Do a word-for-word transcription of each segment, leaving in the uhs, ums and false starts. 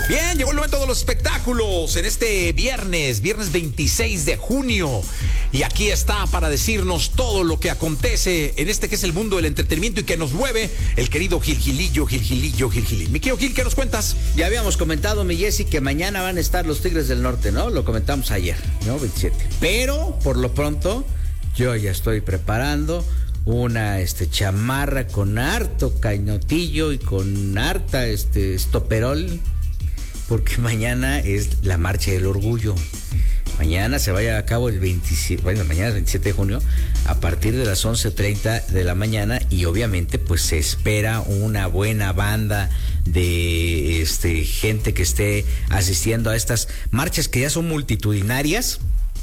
Bien, llegó el momento de los espectáculos en este viernes, viernes veintiséis de junio. Y aquí está para decirnos todo lo que acontece en este que es el mundo del entretenimiento y que nos mueve el querido Gilgilillo, Gilgilillo, Gilgilín. Mi querido Gil, ¿qué nos cuentas? Ya habíamos comentado, mi Jessy, que mañana van a estar los Tigres del Norte, ¿no? Lo comentamos ayer, ¿no? veintisiete. Pero, por lo pronto, yo ya estoy preparando una este chamarra con harto cañotillo y con harta este estoperol, porque mañana es la marcha del orgullo. Mañana se vaya a cabo el veintisiete, bueno, mañana es veintisiete de junio, a partir de las once treinta de la mañana, y obviamente pues se espera una buena banda de este gente que esté asistiendo a estas marchas que ya son multitudinarias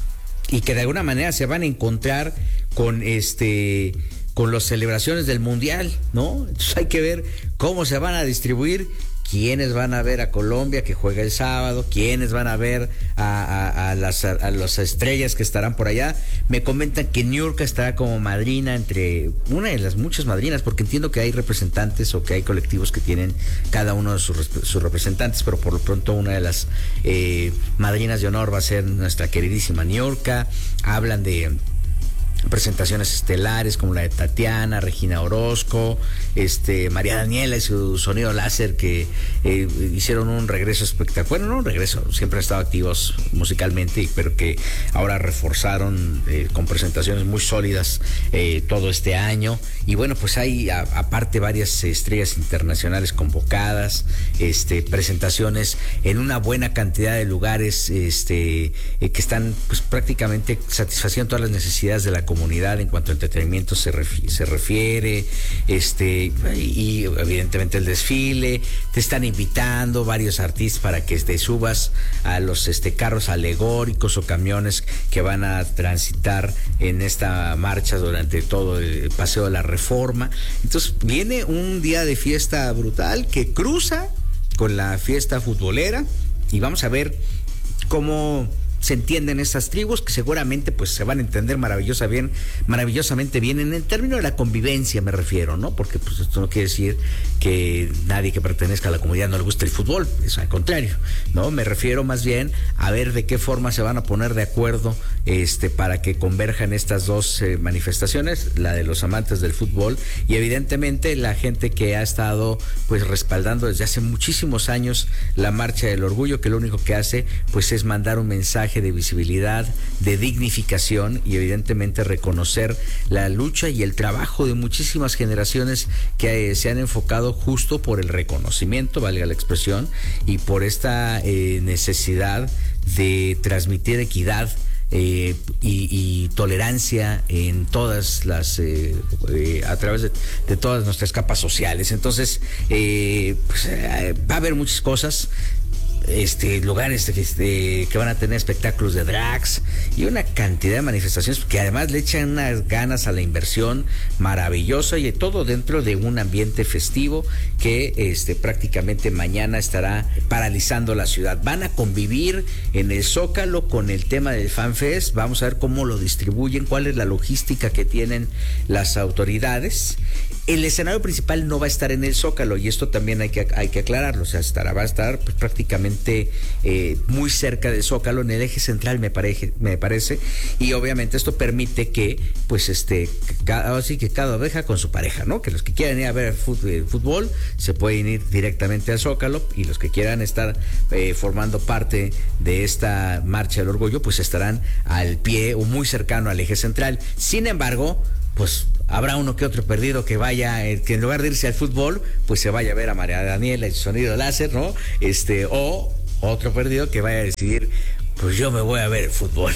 y que de alguna manera se van a encontrar con este con las celebraciones del Mundial, ¿no? Entonces hay que ver cómo se van a distribuir, quiénes van a ver a Colombia que juega el sábado, quiénes van a ver a, a, a, las, a, a las estrellas que estarán por allá. Me comentan que Niurka estará como madrina, entre una de las muchas madrinas, porque entiendo que hay representantes o que hay colectivos que tienen cada uno de sus, sus representantes, pero por lo pronto una de las eh, madrinas de honor va a ser nuestra queridísima Niurka. Hablan de presentaciones estelares como la de Tatiana, Regina Orozco, este María Daniela y su sonido láser, que eh, hicieron un regreso espectacular. Bueno, no un regreso, siempre han estado activos musicalmente, pero que ahora reforzaron eh, con presentaciones muy sólidas eh, todo este año. Y bueno, pues hay a, aparte varias estrellas internacionales convocadas, este presentaciones en una buena cantidad de lugares este eh, que están pues prácticamente satisfaciendo todas las necesidades de la comunidad en cuanto a entretenimiento se, refi- se refiere, este y evidentemente el desfile. Te están invitando varios artistas para que te subas a los este carros alegóricos o camiones que van a transitar en esta marcha durante todo el Paseo de la Reforma. Entonces viene un día de fiesta brutal que cruza con la fiesta futbolera, y vamos a ver cómo se entienden estas tribus, que seguramente pues se van a entender maravillosa bien, maravillosamente bien en el término de la convivencia, me refiero, ¿no? Porque pues esto no quiere decir que nadie que pertenezca a la comunidad no le guste el fútbol, eso al contrario, ¿no? Me refiero más bien a ver de qué forma se van a poner de acuerdo este para que converjan estas dos eh, manifestaciones, la de los amantes del fútbol y evidentemente la gente que ha estado pues respaldando desde hace muchísimos años la marcha del orgullo, que lo único que hace pues es mandar un mensaje de visibilidad, de dignificación y evidentemente reconocer la lucha y el trabajo de muchísimas generaciones que eh, se han enfocado justo por el reconocimiento, valga la expresión, y por esta eh, necesidad de transmitir equidad Eh, y, y tolerancia en todas las eh, eh, a través de, de todas nuestras capas sociales. Entonces eh, pues, eh, va a haber muchas cosas, este lugares este, que van a tener espectáculos de drags y una cantidad de manifestaciones que además le echan unas ganas a la inversión maravillosa, y todo dentro de un ambiente festivo que este prácticamente mañana estará paralizando la ciudad. Van a convivir en el Zócalo con el tema del FanFest. Vamos a ver cómo lo distribuyen, cuál es la logística que tienen las autoridades. El escenario principal no va a estar en el Zócalo, y esto también hay que hay que aclararlo. O sea, estará, va a estar pues, prácticamente eh, muy cerca del Zócalo, en el eje central, me parece, me parece, y obviamente esto permite que, pues, este, cada, así que cada oveja con su pareja, ¿no? Que los que quieran ir a ver fútbol se pueden ir directamente al Zócalo, y los que quieran estar eh, formando parte de esta marcha del orgullo, pues estarán al pie o muy cercano al eje central. Sin embargo, pues habrá uno que otro perdido que vaya, eh, que en lugar de irse al fútbol, pues se vaya a ver a María Daniela y su sonido láser, ¿no? Este, o otro perdido que vaya a decidir, pues yo me voy a ver el fútbol,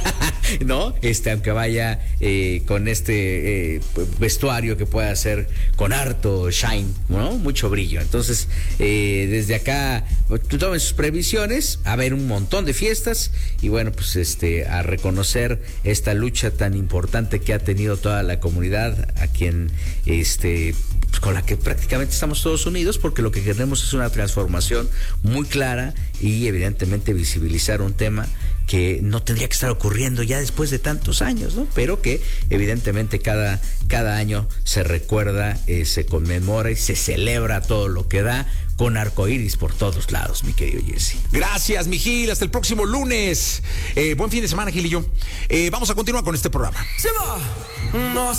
¿no? Este, aunque vaya eh, con este eh, vestuario que pueda ser con harto shine, ¿no? Mucho brillo. Entonces, eh, desde acá, tomen sus previsiones, a ver un montón de fiestas, y bueno, pues este, a reconocer esta lucha tan importante que ha tenido toda la comunidad, a quien este pues con la que prácticamente estamos todos unidos, porque lo que queremos es una transformación muy clara y evidentemente visibilizar un tema que no tendría que estar ocurriendo ya después de tantos años, ¿no? Pero que evidentemente cada, cada año se recuerda, eh, se conmemora y se celebra todo lo que da, con arcoíris por todos lados, mi querido Jesse. Gracias, mi Gil. Hasta el próximo lunes. Eh, buen fin de semana, Gil y yo. Eh, vamos a continuar con este programa. Se va. No